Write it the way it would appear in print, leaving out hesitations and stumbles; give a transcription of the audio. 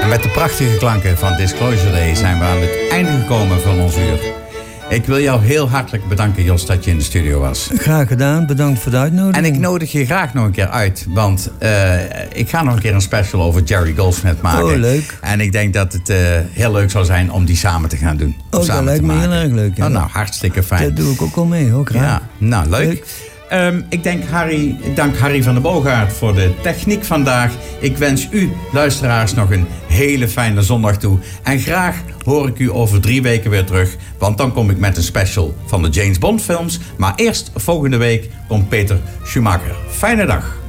En met de prachtige klanken van Disclosure Day zijn we aan het einde gekomen van ons uur. Ik wil jou heel hartelijk bedanken, Jos, dat je in de studio was. Graag gedaan, bedankt voor de uitnodiging. En ik nodig je graag nog een keer uit, want ik ga nog een keer een special over Jerry Goldsmith maken. Oh, leuk. En ik denk dat het heel leuk zou zijn om die samen te gaan doen. Oh, dat lijkt me heel erg leuk. Ja. Oh, nou, hartstikke fijn. Dat doe ik ook al mee, hoor. Graag. Ja, nou, leuk. Ik dank Harry van der Boogaard voor de techniek vandaag. Ik wens u, luisteraars, nog een hele fijne zondag toe. En graag hoor ik u over 3 weken weer terug. Want dan kom ik met een special van de James Bond films. Maar eerst volgende week komt Peter Schumacher. Fijne dag.